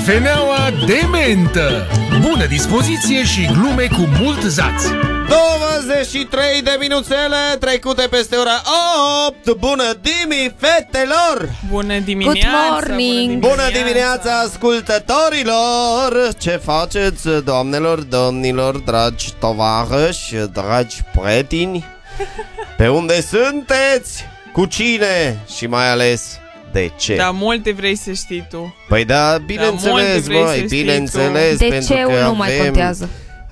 Cafeneaua de mentă. Bună dispoziție și glume cu mult zaț. 23 de minuțele trecute peste ora 8. Bună dimi, fetelor! Bună dimineața! Good morning! Bună dimineața, ascultătorilor! Ce faceți, doamnelor, domnilor, dragi tovarăși, dragi prieteni? Pe unde sunteți? Cu cine? Și mai ales de ce? Da, multe vrei să știi tu. Păi da, bineînțeles, băi, bineînțeles. De pentru ce că nu mai contează?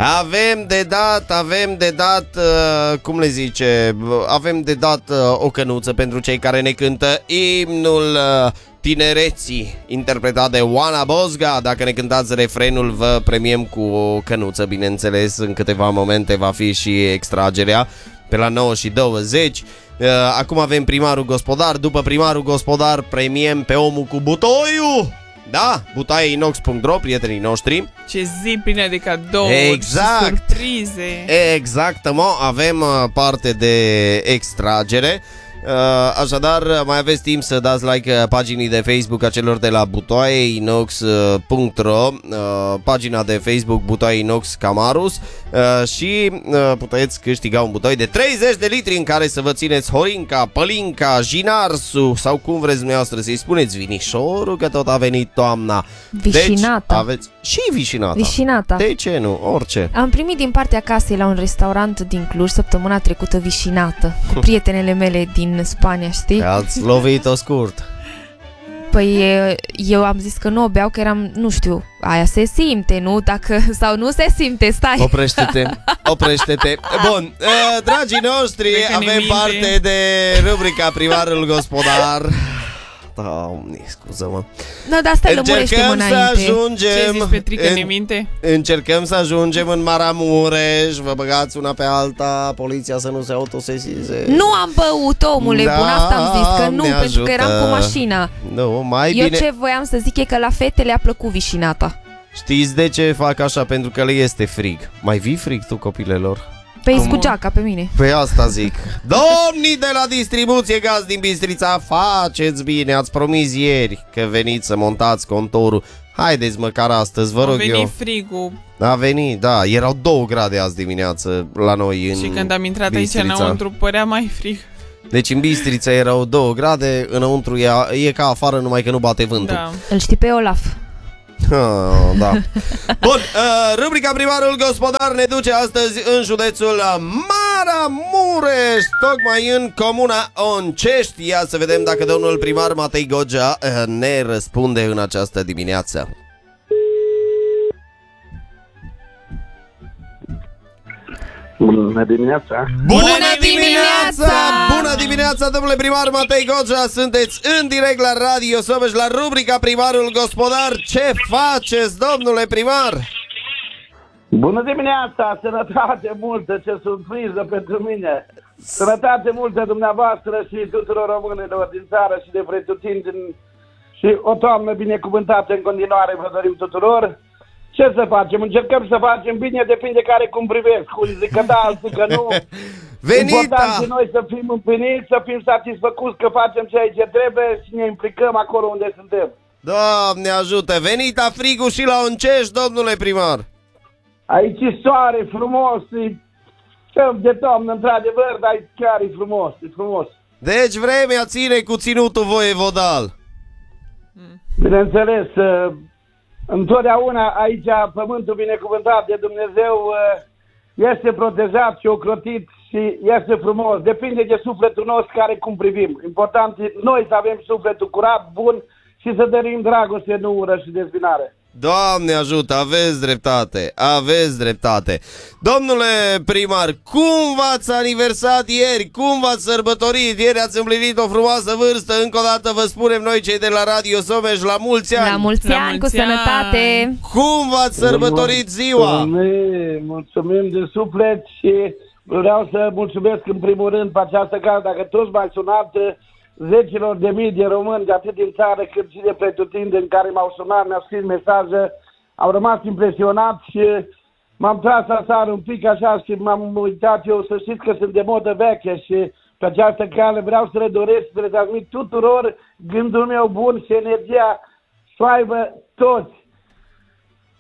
Avem de dat, cum le zice, avem de dat o cănuță pentru cei care ne cântă imnul tinereții, interpretat de Oana Bozga. Dacă ne cântați refrenul, vă premiem cu o cănuță, bineînțeles. În câteva momente va fi și extragerea pe la 9:20. Acum avem primarul gospodar. După primarul gospodar premiem pe omul cu butoiul. Da, butaiinox.ro, prietenii noștri. Ce zi plină de cadouri, exact. și surprize. Exact, avem parte de extragere. Așadar, mai aveți timp să dați like paginii de Facebook a celor de la butaiinox.ro, pagina de Facebook Butaiinox Camarus, și puteți câștiga un butoi de 30 de litri în care să vă țineți horinca, pălinca, jinarsu sau cum vreți dumneavoastră să-i spuneți, vinișorul, că tot a venit toamna. Vișinata. Deci aveți și vișinata. De ce nu? Orice. Am primit din partea casei la un restaurant din Cluj săptămâna trecută vișinată cu prietenele mele din Spania, știi? Ați lovit-o scurt. Păi eu am zis că nu o beau, că eram, nu știu, aia se simte, nu? Dacă, sau nu se simte, stai. Oprește-te. Bun, dragii noștri, avem parte de rubrica Primarul Gospodar. Doamne, scuză-mă. No, dar asta lămurește-mă înainte. Ce zici, Petrică, ne minte? Încercăm să ajungem în Maramureș. Vă băgați una pe alta, poliția să nu se autosesize. Nu am băut, omule, da, bun, asta am zis, că nu, pentru ajută. că eram cu mașina. Nu, mai Eu bine. ce voiam să zic e că la fete le-a plăcut vișinata. Știți de ce fac așa? Pentru că le este frig. Mai vii frig tu, copilelor? Păi cu geaca pe mine. Păi asta zic. Domnii de la distribuție gaz din Bistrița, faceți bine, ați promis ieri că veniți să montați contorul. Haideți măcar astăzi, vă rog eu. A venit frigul. A venit, da, erau 2 grade azi dimineață la noi în Și când am intrat Bistrița. aici înăuntru părea mai frig. Deci în Bistrița erau 2 grade, înăuntru e ca afară, numai că nu bate vântul. Da. Îl știi pe Olaf. Da. Bun, rubrica Primarul Gospodar ne duce astăzi în județul Maramureș, tocmai în comuna Oncești. Ia să vedem dacă domnul primar Matei Gogea ne răspunde în această dimineață. Bună dimineața! Bună dimineața! Bună dimineața, domnule primar Matei Gogea. Sunteți în direct la Radio Someș, la rubrica Primarul Gospodar. Ce faceți, domnule primar? Bună dimineața! Sănătate multă, ce surpriză pentru mine! Sănătate multă dumneavoastră și tuturor românilor din țară și de pretutindeni. Și o toamnă binecuvântată în continuare vă dorim tuturor. Ce să facem? Încercăm să facem bine, depinde care cum privesc. Unii zic că da, alții că nu. Important și noi să fim împliniți, să fim satisfăcuți că facem ceea ce trebuie și ne implicăm acolo unde suntem. Doamne ajută! Venita frigul și la Oncești, domnule primar! Aici e soare frumos, e de toamnă, într-adevăr, dar chiar e frumos, e frumos. Deci vremea ține cu ținutul voievodal. Bineînțeles, întotdeauna aici pământul binecuvântat de Dumnezeu este protejat și ocrotit și este frumos. Depinde de sufletul nostru care cum privim. Important e noi să avem sufletul curat, bun și să dărim dragoste, nu ură și dezbinare. Doamne ajută, aveți dreptate. Domnule primar, cum v-ați aniversat ieri? Cum v-ați sărbătorit? Ieri ați împlinit o frumoasă vârstă. Încă o dată vă spunem noi cei de la Radio Someș, la mulți ani. La mulți ani, cu sănătate. Cum v-ați sărbătorit ziua? Mulțumim de suflet și vreau să mulțumesc în primul rând pe această cale, dacă toți m-ați sunat, zecilor de mii de români, de atât din țară cât și de pretutindeni care m-au sunat, mi-au scris mesaje, au rămas impresionat și m-am tras aseară un pic așa și m-am uitat eu, să știți că sunt de modă veche și pe această cale vreau să le doresc, să le transmit tuturor gândul meu bun și energia să aibă toți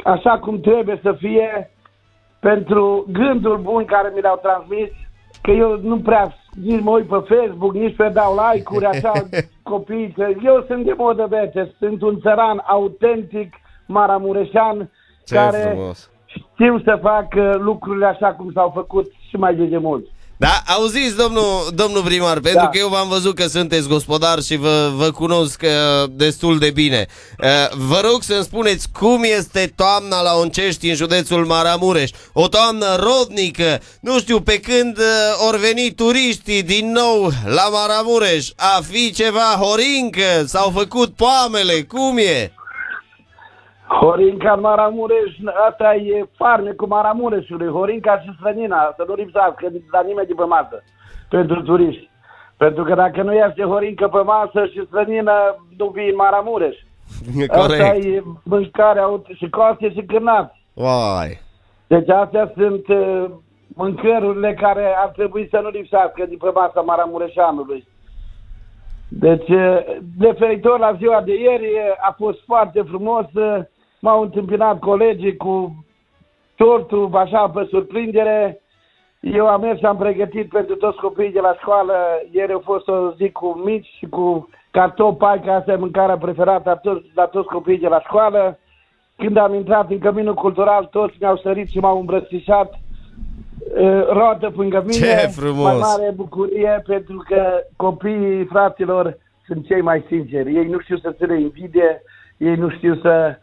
așa cum trebuie să fie, pentru gândul bun care mi l-au transmis, că eu nu prea nici mă uit pe Facebook, nici pe dau like-uri, așa, copii, că eu sunt de modă vete, sunt un țăran autentic maramureșan, care frumos. știu să fac lucrurile așa cum s-au făcut și mai de mult. Da, auziți, domnul primar, pentru că eu v-am văzut că sunteți gospodar și vă cunosc destul de bine. Vă rog să-mi spuneți cum este toamna la Oncești, în județul Maramureș. O toamnă rodnică, nu știu, pe când or veni turiștii din nou la Maramureș, a fi ceva horincă, s-au făcut poamele, cum e? Horinca în Maramureș, asta e farmecul Maramureșului, Horinca și Strănina, să nu lipsească la nimeni de pe masă pentru turiști. Pentru că dacă nu este Horinca pe masă și Strănină, nu vii în Maramureș. Corect. Asta e mâncarea și coaste și cârnați. Vai. Deci astea sunt mâncărurile care ar trebui să nu lipsească de pe masa Maramureșanului. Deci, referitor la ziua de ieri, a fost foarte frumos. M-au întâmpinat colegii cu tortul, așa, pe surprindere. Eu am mers și am pregătit pentru toți copiii de la școală. Ieri a fost o zi cu mici și cu cartofi, paica, asta e mâncarea preferată la toți copiii de la școală. Când am intrat în Căminul Cultural, toți mi-au sărit și m-au îmbrățișat. Roată lângă mine. Ce frumos! Mai mare bucurie, pentru că copiii fraților sunt cei mai sinceri. Ei nu știu să țină invidie, ei nu știu să...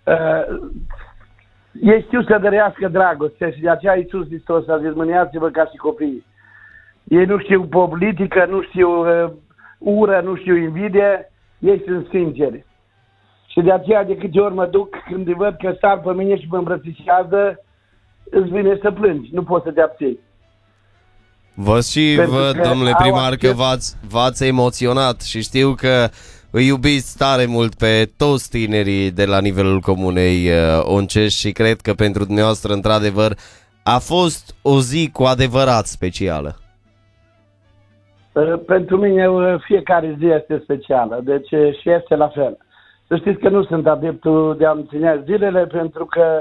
ei știu să dărească dragoste și de aceea Iisus Hristos a zis, mâniați-vă ca și copiii. Ei nu știu politică, nu știu ură, nu știu invidie, ei sunt sinceri. Și de aceea de câte ori mă duc, când îi văd că sar pe mine și mă îmbrățișează, îți vine să plângi, nu poți să te abții. Văd și văd, domnule primar, că v-ați emoționat și știu că îi iubiți tare mult pe toți tinerii de la nivelul comunei Oncești și cred că pentru dumneavoastră, într-adevăr, a fost o zi cu adevărat specială. Pentru mine fiecare zi este specială, deci și este la fel. Să știți că nu sunt adeptul de a-mi ține zilele, pentru că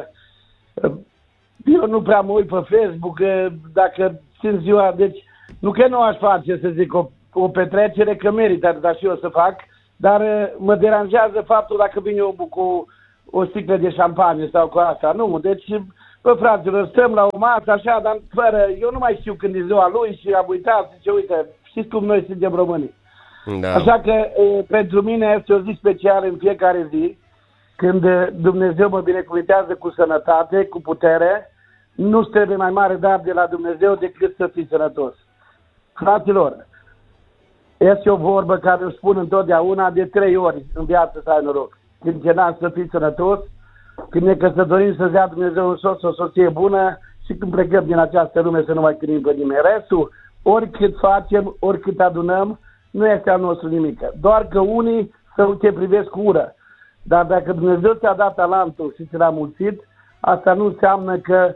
eu nu prea mă uit pe Facebook, dacă țin ziua, deci nu că nu aș face, să zic, o petrecere, că merită, dar și eu să fac, dar mă deranjează faptul dacă vine omul cu o sticlă de șampanie sau cu asta, nu, deci, bă, fraților, stăm la o masă, așa, dar fără, eu nu mai știu când e ziua lui și am uitat, zice, uite, știți cum noi suntem românii. Da. Așa că pentru mine este o zi specială în fiecare zi, când Dumnezeu mă binecuvintează cu sănătate, cu putere. Nu trebuie mai mare dar de la Dumnezeu decât să fii sănătos. Fraților, este o vorbă care îmi spun întotdeauna, de 3 ori în viață să ai noroc. Când cenam să fii sănătos, când ne căsătorim să-ți dea Dumnezeu un soț, o soție bună și când plecăm din această lume să nu mai chinim pe nimeni. Restul, oricât facem, oricât adunăm, nu este al nostru nimic. Doar că unii te privesc cu ură. Dar dacă Dumnezeu ți-a dat talentul și ți l-a mulțit, asta nu înseamnă că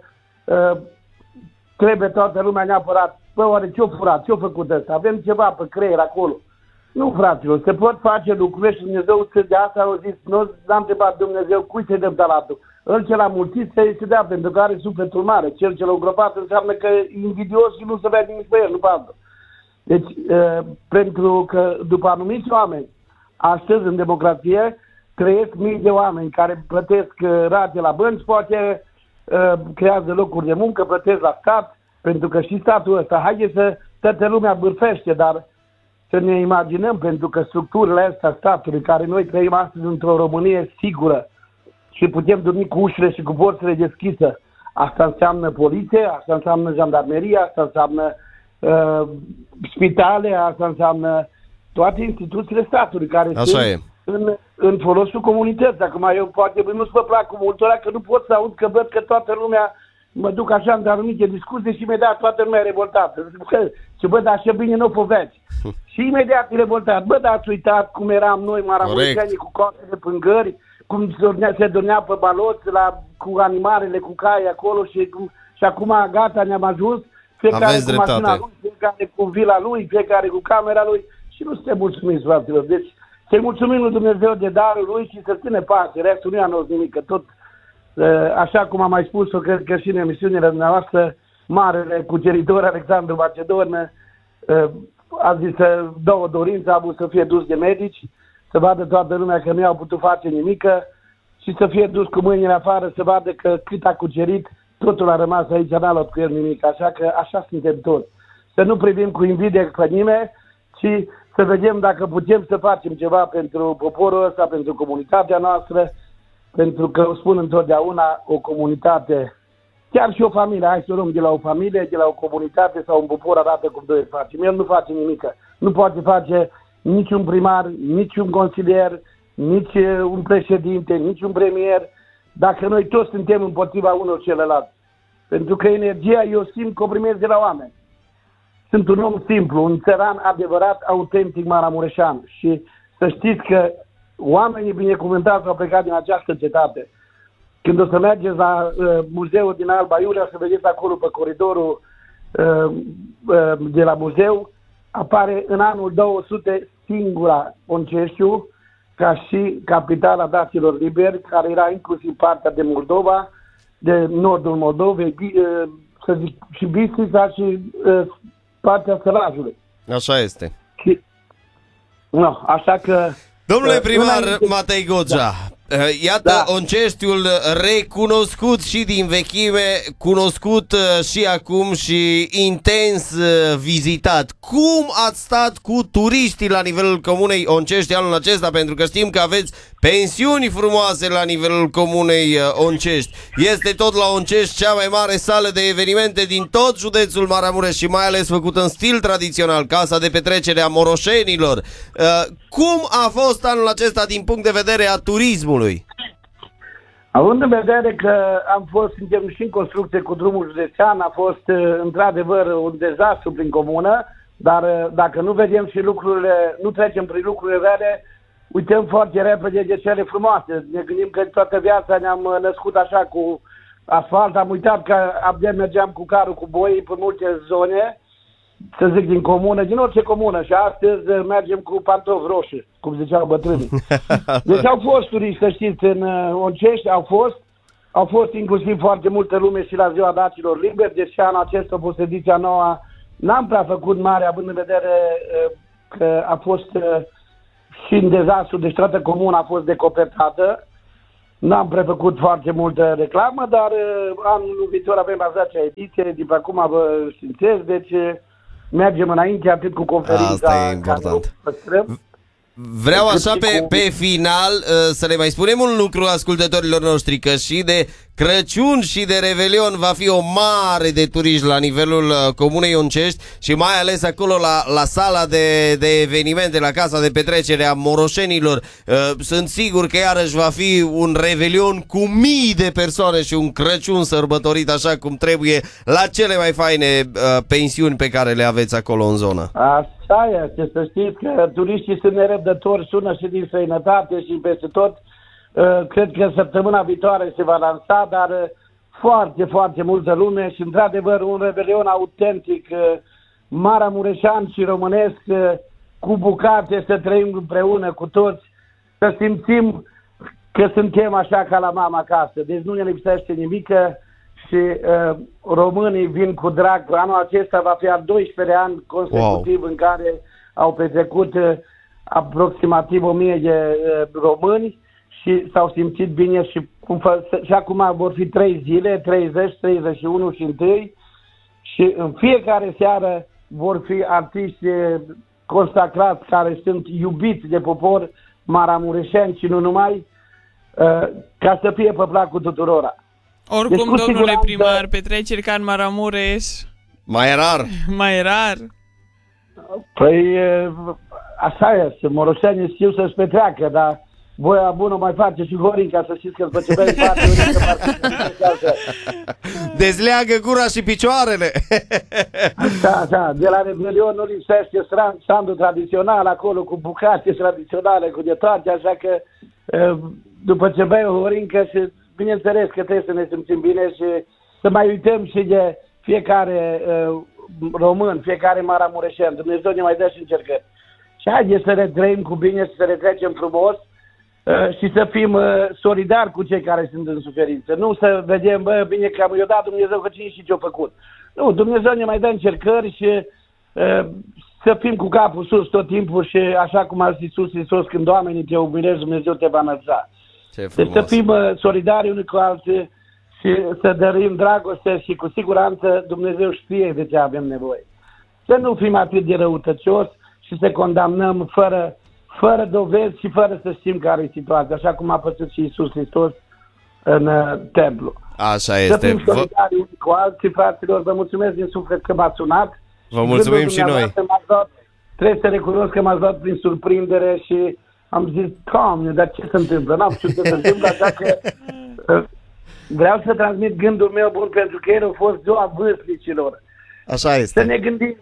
trebuie toată lumea neapărat, bă, oare ce-o furat, ce-o făcut ăsta? Avem ceva pe creier acolo. Nu, fraților, se pot face lucruri și Dumnezeu de asta au zis, nu l-a întrebat Dumnezeu cui să-i dăm talentul. El ce l-a mulțit să-i se dea, pentru că are sufletul mare. Cel ce l-a îngropat înseamnă că e invidios și nu se vede nimic pe el, nu pe altul. Deci, pentru că după anumiți oameni, astăzi în democrație, trăiesc mii de oameni care plătesc rate la bănci, poate creează locuri de muncă, plătesc la stat, pentru că și statul ăsta, haideți să toată lumea bârfește, dar să ne imaginăm, pentru că structurile astea statului, care noi trăim astăzi într-o Românie sigură și putem dormi cu ușile și cu porțile deschise, asta înseamnă poliție, asta înseamnă jandarmerie, asta înseamnă spitale, asta înseamnă toate instituțiile statului care sunt în folosul comunității. Acum eu poate nu-ți vă plac cu multora că nu pot să aud că văd că toată lumea mă duc așa în anumite discuții și imediat toată lumea e revoltată. Și bă, dar așa bine nu poveți. Și imediat e revoltat. Bă, dar ați uitat cum eram noi maramureșeni cu coastele pângări, cum se dormea pe baloți cu animalele, cu cai acolo și acum gata, ne-am ajuns. Fiecare cu mașina lui, fiecare cu vila lui, fiecare cu camera lui și nu suntem mulțumiți, fraților. Deci să-i mulțumim lui Dumnezeu de darul lui și să ține pace. Restul nu i-a nimic, că tot Așa cum am mai spus-o, cred că și în emisiunile dumneavoastră, marele cuceritor Alexandru Macedon a zis două dorințe, a avut să fie dus de medici, să vadă toată lumea că nu i-au putut face nimică și să fie dus cu mâinile afară, să vadă că cât a cucerit, totul a rămas aici, n-a luat cu el nimic. Așa că așa suntem toți. Să nu privim cu invidie pe nimeni, ci să vedem dacă putem să facem ceva pentru poporul ăsta, pentru comunitatea noastră, pentru că o spun întotdeauna, o comunitate, chiar și o familie, hai să o luăm de la o familie, de la o comunitate sau un popor arată cum trebuie să facem. El nu face nimic. Nu poate face niciun primar, niciun consilier, nici un președinte, nici un premier, dacă noi toți suntem împotriva unor celălalt. Pentru că energia eu simt că o primesc de la oameni. Sunt un om simplu, un țăran adevărat, autentic maramureșan. Și să știți că oamenii binecuvântați au plecat din această cetate. Când o să mergeți la muzeul din Alba Iulia, să vedeți acolo pe coridorul de la muzeu, apare în anul 200 singura Onceștiu, ca și capitala daților liberi, care era inclusiv partea de Moldova, de nordul Moldovei, să zic, și Bistrița și partea Sălajului. Așa este. Și, no, așa că... Domnule primar Matei Gogea, iată Onceștiul recunoscut și din vechime, cunoscut și acum și intens vizitat. Cum ați stat cu turiștii la nivelul comunei Oncești anul acesta? Pentru că știm că aveți pensiuni frumoase la nivelul comunei Oncești. Este tot la Oncești cea mai mare sală de evenimente din tot județul Maramureș și mai ales făcută în stil tradițional, casa de petrecere a moroșenilor. Cum a fost anul acesta din punct de vedere a turismului? Având în vedere că suntem și în construcție cu drumul județean, a fost într-adevăr un dezastru prin comună, dar dacă nu vedem și lucrurile, nu trecem prin lucrurile rele, uităm foarte repede de cele frumoase. Ne gândim că toată viața ne-am născut așa cu asfalt, am uitat că abia mergeam cu carul cu boi pe multe zone, să zic, din comună, din orice comună, și astăzi mergem cu pantofi roșii, cum ziceau bătrânii. Deci au fost turiști, să știți, în Oncești, au fost inclusiv foarte multă lume și la ziua dacilor liberi, deci anul acesta, a fost ediția nouă, n-am prea făcut mare, având în vedere că a fost și în dezastru, deci toată comuna a fost decopertată. N-am prefăcut foarte multă reclamă, dar anul viitor avem a 10-a ediție, de pe acum vă simțesc, deci mergem înainte atât cu conferința. Asta e important. Vreau așa pe final să le mai spunem un lucru ascultătorilor noștri, că și de Crăciun și de Revelion va fi o mare de turiști la nivelul comunei Oncești și mai ales acolo la sala de evenimente, la casa de petrecere a moroșenilor. Sunt sigur că iarăși va fi un Revelion cu mii de persoane și un Crăciun sărbătorit așa cum trebuie la cele mai faine pensiuni pe care le aveți acolo în zonă. Așa este, să știți că turiștii sunt nerăbdători, sună și din străinătate și peste tot. Cred că săptămâna viitoare se va lansa, dar foarte, foarte multă lume și într-adevăr un revelion autentic, maramureșan și românesc, cu bucate, să trăim împreună cu toți, să simțim că suntem așa ca la mama acasă. Deci nu ne lipsește nimică și românii vin cu drag. Anul acesta va fi al 12 ani consecutiv în care au petrecut aproximativ 1000 de români și s-au simțit bine și acum vor fi 3 zile, 30, 31 și 1 și în fiecare seară vor fi artiști consacrați care sunt iubiți de popor, maramureșeni și nu numai, ca să fie pe placul tuturora. Oricum, deci, domnule primar, petreceri ca în Maramureș mai rar. Mai rar. Păi așa este, moroșenii știu să-și petreacă, dar voia bună mai face și Horinca, să știți că după ce vei face Horinca dezleagă gura și picioarele. Da, de la Revelion nu lipsește standul tradițional acolo cu bucate tradiționale, cu de toate, așa că după ce bei o Horinca și bineînțeles că trebuie să ne simțim bine și să mai uităm și de fiecare român, fiecare maramureșen. Dumnezeu ne mai dă și încercări. Și haideți să le trăim cu bine și să le trecem frumos și să fim solidari cu cei care sunt în suferință. Nu să vedem, bine că i-a dat Dumnezeu, că cine și ce-a făcut. Nu, Dumnezeu ne mai dă încercări și să fim cu capul sus tot timpul și așa cum a zis Iisus Hristos, când oamenii te umilești, Dumnezeu te va înălța. Deci să fim solidari unii cu alții și să dăruim dragoste și cu siguranță Dumnezeu știe de ce avem nevoie. Să nu fim atât de răutăcios și să condamnăm fără dovezi și fără să știm care e situația, așa cum a făcut și Iisus Hristos în templu. Așa este. Să fim solidari unii cu alții, fraților, vă mulțumesc din suflet că m-ați sunat. Vă mulțumim și noi. Trebuie să recunosc că m-ați dat prin surprindere și am zis, Doamne, dar ce se întâmplă? N-am știut ce se întâmplă, așa că vreau să transmit gândul meu bun, pentru că el a fost ziua vârstnicilor. Așa este. Să ne gândim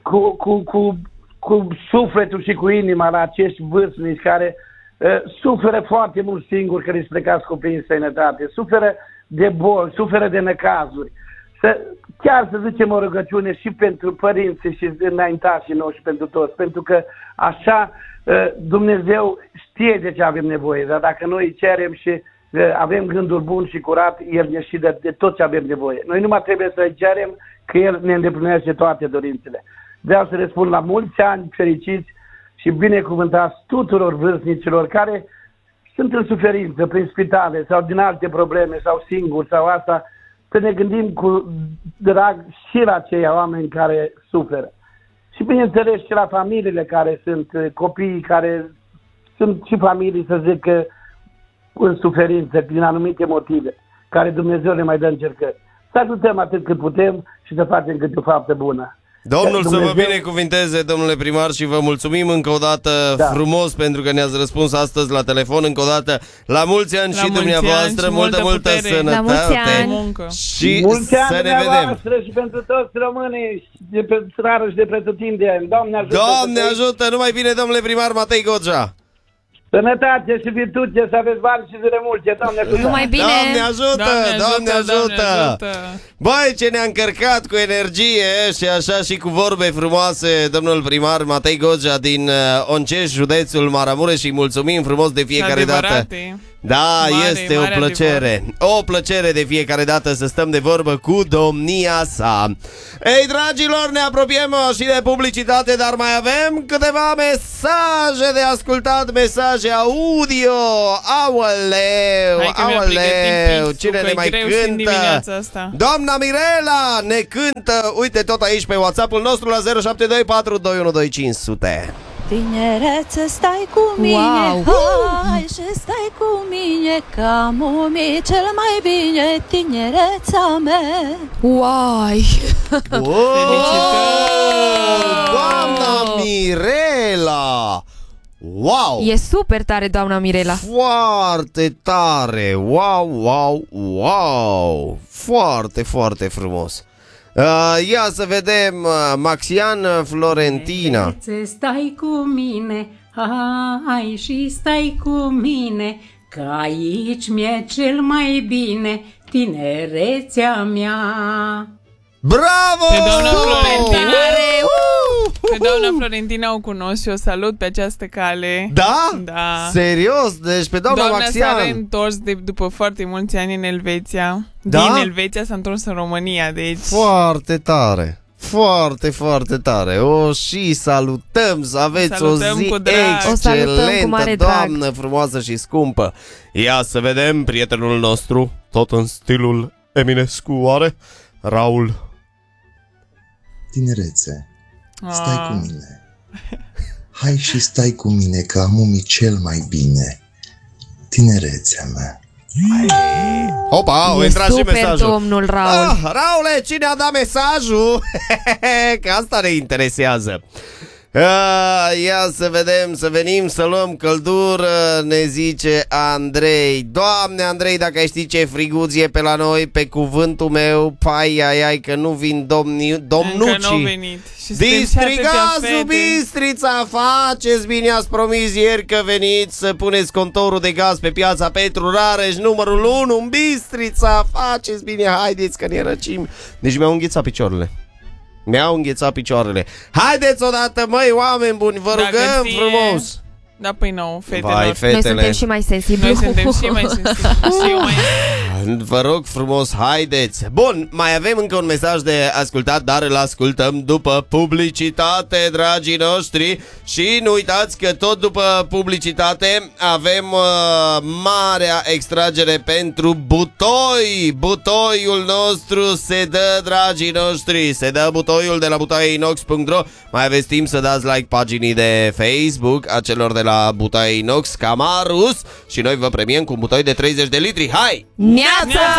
cu sufletul și cu inima la acești vârstnici care suferă foarte mult singuri că își plecați copiii în sănătate, suferă de boli, suferă de necazuri. Chiar să zicem o rugăciune și pentru părinții și înaintașii noștri, pentru toți, pentru că așa Dumnezeu știe de ce avem nevoie, dar dacă noi îi cerem și avem gândul bun și curat, El ne și de tot ce avem nevoie. Noi numai trebuie să îi cerem că El ne îndeplinește toate dorințele. Vreau să răspund la mulți ani fericiți și binecuvântați tuturor vârstnicilor care sunt în suferință prin spitale sau din alte probleme sau singuri sau asta, să ne gândim cu drag și la cei oameni care suferă. Și bineînțeles și la familiile care sunt, copiii care sunt și familii, să zic, în suferință din anumite motive, care Dumnezeu le mai dă încercări. Să ajutăm atât cât putem și să facem câte o faptă bună. Domnul Dumnezeu să vă binecuvinteze, domnule primar, și vă mulțumim încă o dată frumos pentru că ne-ați răspuns astăzi la telefon. Încă o dată, la mulți ani și dumneavoastră, multă sănătate și să ne vedem. Și pentru toți românii de pe țară și de pretutindeni. Doamne ajută! Doamne ajută! Numai bine, domnule primar Matei Gogea! Sănătate și virtute, să aveți bani și zile multe, Doamne ajută! Numai bine! Doamne ajută! Doamne ajută! Băi, ce ne-a încărcat cu energie și așa și cu vorbe frumoase domnul primar Matei Gogea din Oncești, județul Maramureș, și mulțumim frumos de fiecare dată. Da, este o plăcere. O plăcere de fiecare dată să stăm de vorbă cu domnia sa. Ei, dragilor, ne apropiem și de publicitate, dar mai avem câteva mesaje de ascultat, mesaje audio. Aoleu, cine ne mai cântă? Doamna Mirela ne cântă, uite, tot aici pe WhatsApp-ul nostru la 0724212500. Tinerețe, stai cu mine, hai și stai cu mine, că am umit cel mai bine tinereța mea. Uai! Doamna Mirela! Wow! E super tare, doamna Mirela. Foarte tare! Wow! Foarte, foarte frumos! Ia să vedem, Maxian Florentina. Stai cu mine, hai și stai cu mine, că aici mi-e cel mai bine tinerețea mea. Bravo! Pe doamna Florentina, pe doamna Florentina o cunosc și o salut pe această cale. Da? Da. Serios? Deci pe doamna Maxian. s-a reîntors după foarte mulți ani în Elveția. Da? Din Elveția s-a întors în România, deci... Foarte tare. Foarte, foarte tare. O și salutăm, să aveți o zi excelentă, doamnă frumoasă și scumpă. Ia să vedem, prietenul nostru, tot în stilul Eminescu, are Raul. Tinerețe, stai cu mine. Hai și stai cu mine, că am umit cel mai bine tinerețea mea. Opa, au intrat și mesajul. Domnul Raul. Raule, cine a dat mesajul? Că asta ne interesează. Ia să vedem, să venim, să luăm căldură, ne zice Andrei. Doamne, Andrei, dacă ai ști ce friguție pe la noi, pe cuvântul meu, ai, că nu vin domnucii. Încă n-au venit. Distrigazul Bistrița, faceți bine, ați promis ieri că veniți să puneți contorul de gaz pe piața Petru Rareș, numărul 1 în Bistrița. Faceți bine, haideți că ne răcim. Deci mi-au înghețat picioarele. Mi-au înghețat picioarele. Haideți odată, măi, oameni buni, vă rugăm frumos. Da, păi nou, fetelor. Vai, fetele. Noi suntem și mai sensibili. Noi suntem și mai sensibili. Și eu mai... Vă rog frumos, haideți. Bun, mai avem încă un mesaj de ascultat, dar îl ascultăm după publicitate, dragii noștri. Și nu uitați că tot după publicitate avem marea extragere pentru butoi. Butoiul nostru se dă, dragii noștri. Se dă butoiul de la butoaiinox.ro. Mai aveți timp să dați like paginii de Facebook a celor de la Butaie Inox Camarus și noi vă premiem cu un butoi de 30 de litri. Hai! Neața!